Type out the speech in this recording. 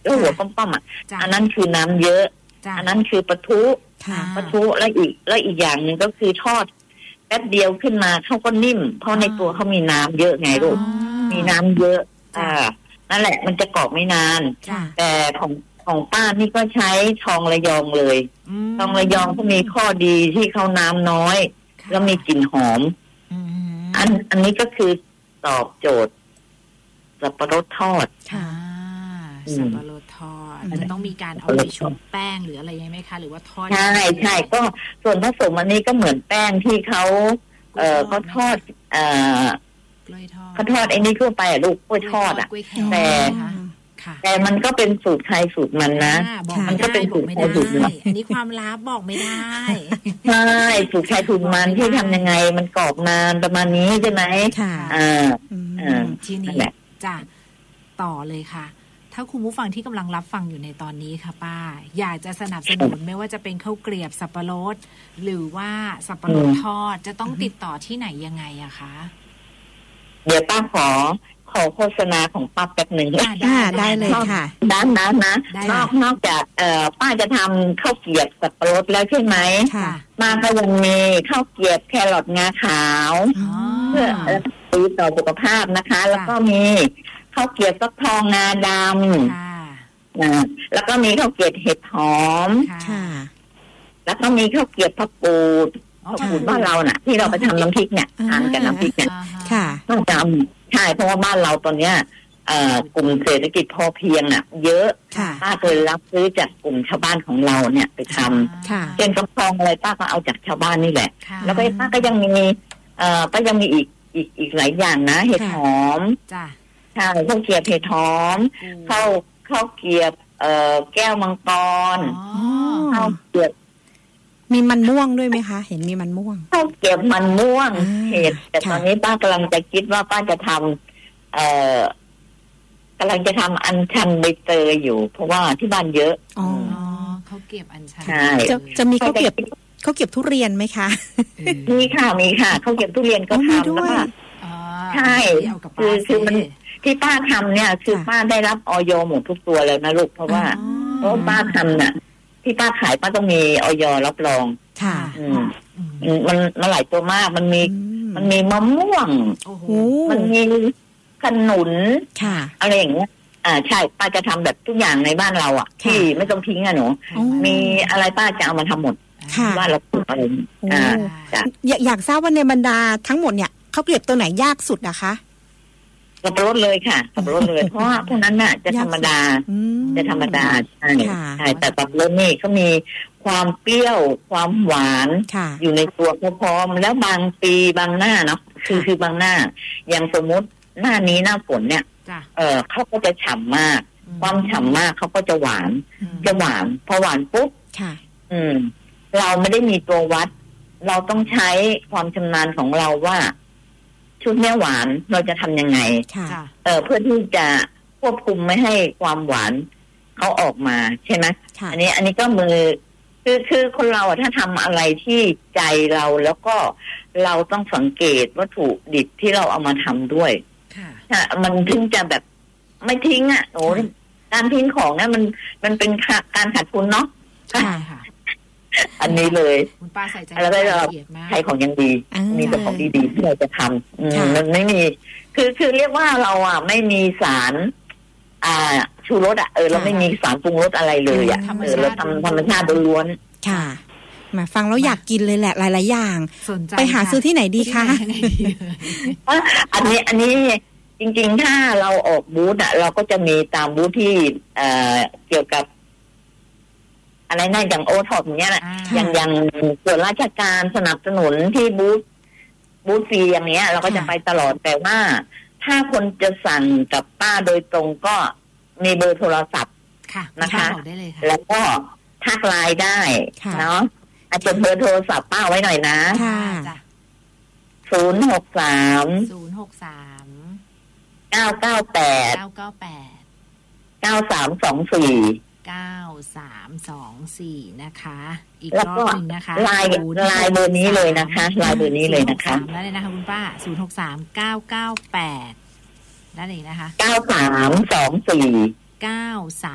แล้วหัวป้อมๆอ่ะอันนั้นคือน้ำเยอะอันนั้นคือปะทุแล้วอีกอย่างหนึ่งก็คือทอดแป๊บเดียวขึ้นมาเขาก็นิ่มเพราะในตัวเขามีน้ำเยอะไงลูกมีน้ำเยอะนั่นแหละมันจะกรอบไม่นานแต่ของป้านี่ก็ใช้ทองระยองเลยทองระยองก็มีข้อดีที่เขาน้ำน้อยแล้วมีกลิ่นหอมอันนี้ก็คือตอบโจทย์สับปะรดทอดสับปะรดทอดจะต้องมีการเอาไปชุบแป้งหรืออะไรยังไหมคะหรือว่าทอดใช่ก็ส่วนผสมอันนี้ก็เหมือนแป้งที่เขาทอดเขาทอดไอ้นี่ทั่วไปลูกกล้วยทอดแต่มันก็เป็นสูตรใครสูตรมันนะมันก็เป็นสูตรใครสูตรมันอันนี้ความลับบอกไม่ได้ใช่สูตรใครสูตรมันที่ทำยังไงมันกรอบนานประมาณนี้ใช่ไหมทีนี้จะต่อเลยค่ะถ้าคุณผู้ฟังที่กำลังรับฟังอยู่ในตอนนี้ค่ะป้าอยากจะสนับสนุนไม่ว่าจะเป็นข้าวเกรียบสับปะรดหรือว่าสับปะรดทอดจะต้องติดต่อที่ไหนยังไงอะคะเดี๋ยวป้าขอโฆษณาของป้าแป๊บหนึ่งได้เลยค่ะด้านนั้นนะนอกจากป้าจะทำข้าวเกรียบสับปะรดแล้วใช่ไหมป้าก็ยังมีข้าวเกรียบแครอทงาขาวเพื่อดีต่อสุขภาพนะคะแล้วก็มีข้าวเกรียบฟักทองงาดำแล้วก็มีข้าวเกรียบเห็ดหอมแล้วก็มีข้าวเกรียบผักกูดบ้านเราน่ะที่เราไปทำน้ำพริกเนี่ยทานกับน้ำพริกเนี่ยต้องจำใช่เพราะว่าบ้านเราตอนเนี้ยกลุ่มเศรษฐกิจพอเพียงน่ะเยอะป้าเคยรับซื้อจากกลุ่มชาวบ้านของเราเนี่ยไปทำเป็นกระพองอะไรป้าก็เอาจากชาวบ้านนี่แหละแล้วก็ป้าก็ยังมีอีกหลายอย่างนะเห็ดหอมใช่ข้าวเกรียบเห็ดหอมข้าวเกรียบแก้วมังกรข้าวเกรียบมีมันม่วงด้วยไหมคะเห็นมีมันม่วงข้าวเกรียบมันม่วงเห็ดแต่ตอนนี้ป้ากำลังจะคิดว่าป้าจะทำกำลังจะทำอัญชันใบเตยอยู่เพราะว่าที่บ้านเยอะข้าวเกรียบอัญชันจะมีข้าวเกรียบทุเรียนไหมคะมีค่ะข้าวเกรียบทุเรียนก็ทำแล้วค่ะใช่คือมันที่ป้าทำเนี่ยคือป้าได้รับอย.หมดทุกตัวแล้วนะลูกเพราะป้าทำน่ะที่ป้าขายป้าต้องมีอย.รับรองค่ะมันหลายตัวมากมันมีมะม่วงมันมีขนุนอะไรอย่างเงี้ยใช่ป้าจะทำแบบทุกอย่างในบ้านเราอ่ะที่ไม่ต้องทิ้งอ่ะหนูมีอะไรป้าจะเอามาทำหมดบ้านเราปลูกอะไรอยากทราบว่าในบรรดาทั้งหมดเนี่ยข้าวเกรียบตัวไหนยากสุดนะคะสับปะรดเลยค่ะสับปะรดเลยเพราะว่าพวกนั้นน่ะจะธรรมดาใช่แต่สับปะรดนี่เขามีความเปรี้ยวความหวานอยู่ในตัวพร้อมแล้วบางปีบางหน้าเนาะคือบางหน้าอย่างสมมติหน้านี้หน้าฝนเนี่ยเขาก็จะฉ่ำมากความฉ่ำมากเขาก็จะหวานพอหวานปุ๊บเราไม่ได้มีตัววัดเราต้องใช้ความชำนาญของเราว่าชุดเนี้ยหวานเราจะทำยังไงเพื่อที่จะควบคุมไม่ให้ความหวานเขาออกมาใช่ไหมอันนี้ก็คือคนเราถ้าทำอะไรที่ใจเราแล้วก็เราต้องสังเกตวัตถุดิบที่เราเอามาทำด้วยมันถึงจะแบบไม่ทิ้งอ่ะโอ้การทิ้งของเนี่ยมันเป็นการขาดทุนเนาะอันนี้เลยคุณป้าใส่ใจแล้วก็ใช้ของยังดีมีแต่ของดีๆที่เราจะทำมันไม่มีคือเรียกว่าเราอ่ะไม่มีสารชูรสอ่ะเราไม่มีสารปรุงรสอะไรเลยอ่ะเราทำธรรมชาติล้วนค่ะมาฟังแล้วอยากกินเลยแหละหลายๆอย่างไปหาซื้อที่ไหนดีคะอันนี้จริงๆถ้าเราออกบูธอ่ะเราก็จะมีตามบูธที่เกี่ยวกับอะไรนะอย่างโอท็อปเนี้ยแหละอย่างส่วนราชการสนับสนุนที่บูธฟรีอย่างเนี้ยเราก็จะไปตลอดแต่ว่าถ้าคนจะสั่งกับป้าโดยตรงก็มีเบอร์โทรศัพท์นะคะแล้วก็ทักไลน์ได้เนาะอาจจะเบอร์โทรศัพท์ป้าไว้หน่อยนะ063 998 9324 9324นะคะอีกรอบนึงนะคะไลน์เบอร์นี้เลยนะคะไลน์เบอร์นี้เลยนะคะได้เลยนะคะคุณป้า063 998ได้เลยนะคะ 9324